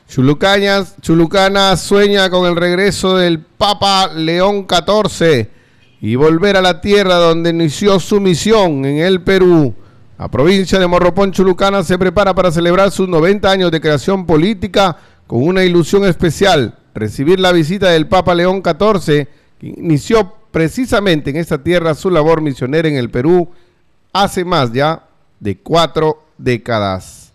Chulucana sueña con el regreso del Papa León XIV y volver a la tierra donde inició su misión en el Perú. La provincia de Morropón, Chulucana, se prepara para celebrar sus 90 años de creación política con una ilusión especial: recibir la visita del Papa León XIV, que inició precisamente en esta tierra su labor misionera en el Perú hace más ya de 4 décadas.